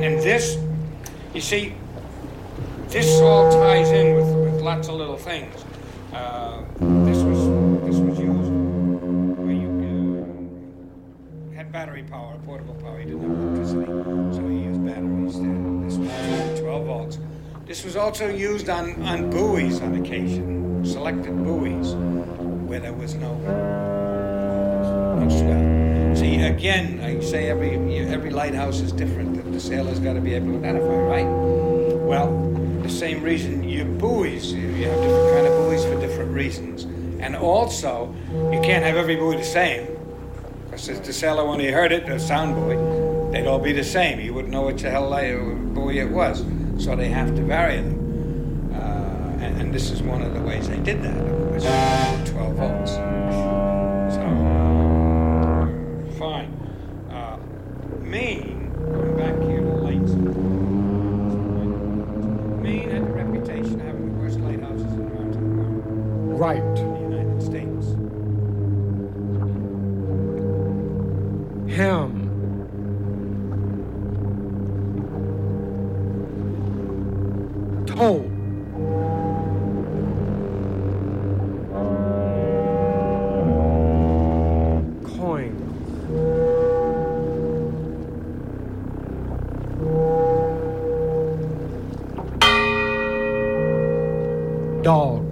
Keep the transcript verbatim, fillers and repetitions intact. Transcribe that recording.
And this, you see, this all ties in with, with lots of little things. Uh, this was this was used where you uh, had battery power, portable power. You didn't have electricity, so you used batteries. There. This was twelve volts. This was also used on, on buoys on occasion, selected buoys, where there was no, no swell. See, again, I say every every lighthouse is different. The sailor's got to be able to identify, right? Well, the same reason, your buoys, you have different kind of buoys for different reasons. And also, you can't have every buoy the same. Because the sailor, when he heard it, the sound buoy, they'd all be the same. You wouldn't know which the hell buoy it was. So they have to vary them. Uh, and, and this is one of the ways they did that. It was twelve volts. So, uh, fine. Uh, Maine, going back here to lights. Maine had the reputation of having the worst lighthouses in the mountain world. Right. In the United States. Ham. Toe. Coin. Dog.